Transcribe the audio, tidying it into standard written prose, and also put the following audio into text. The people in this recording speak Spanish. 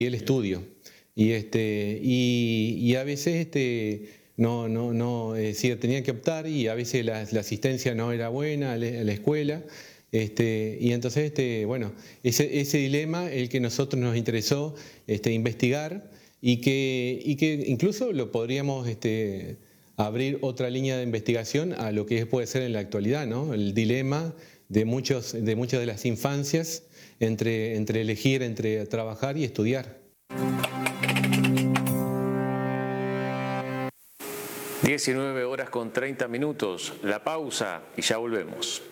el estudio. Y a veces no, es decir, tenía que optar y a veces la asistencia no era buena a la escuela. Y entonces, bueno, ese dilema, el que a nosotros nos interesó investigar y que incluso lo podríamos abrir otra línea de investigación a lo que puede ser en la actualidad, ¿no? El dilema de muchas de las infancias entre elegir entre trabajar y estudiar. 19 horas con 30 minutos, la pausa y ya volvemos.